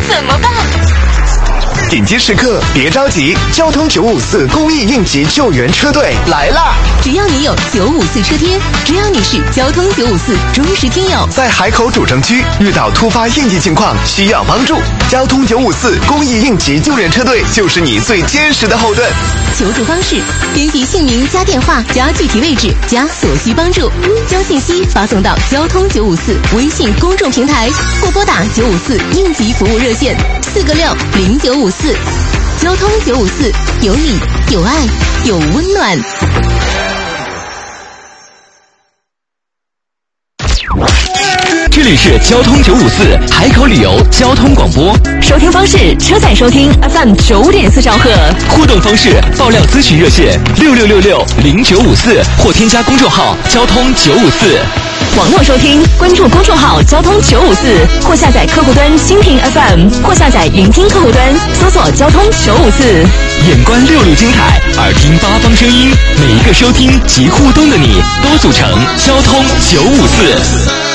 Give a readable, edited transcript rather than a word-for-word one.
怎么办？ 紧急时刻别着急，交通954公益应急救援车队来啦！ 只要你有954车贴，只要你是交通954忠实听友， 在海口主城区遇到突发应急情况需要帮助，交通954公益应急救援车队就是你最坚实的后盾。 求助方式：编辑姓名加电话加具体位置加所需帮助，将信息发送到交通954微信公众平台，或拨打954应急服务热线4个60954。交通954，有你，有爱，有温暖。 这里是交通954海口旅游交通广播， 收听方式：车载收听 FM 95.4兆赫， 互动方式：爆料咨询热线66660954或添加公众号交通954。 网络收听，关注公众号交通954，或下载客户端蜻蜓 FM， 或下载云听客户端，搜索交通954。 眼观6路精彩，耳听八方声音，每一个收听及互动的你，都组成交通954。